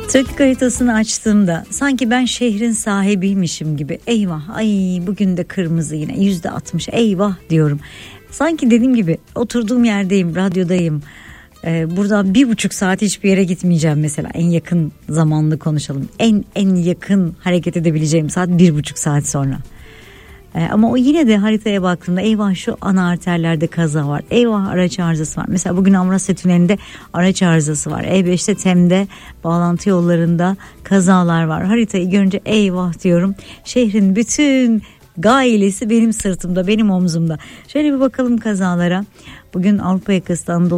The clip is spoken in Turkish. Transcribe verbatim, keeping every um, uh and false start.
Trafik haritasını açtığımda sanki ben şehrin sahibiymişim gibi. Eyvah, ay bugün de kırmızı yine yüzde altmış, eyvah diyorum. Sanki dediğim gibi oturduğum yerdeyim, radyodayım. Ee, buradan bir buçuk saat hiçbir yere gitmeyeceğim mesela. En yakın zamanlı konuşalım. En en yakın hareket edebileceğim saat bir buçuk saat sonra. Ee, ama o yine de haritaya baktığımda eyvah şu ana arterlerde kaza var. Eyvah araç arızası var. Mesela bugün Avrasya Tüneli'nde araç arızası var. E beşte Tem'de bağlantı yollarında kazalar var. Haritayı görünce eyvah diyorum. Şehrin bütün gailesi benim sırtımda, benim omzumda. Şöyle bir bakalım kazalara. Bugün Avrupa yakası Anadolu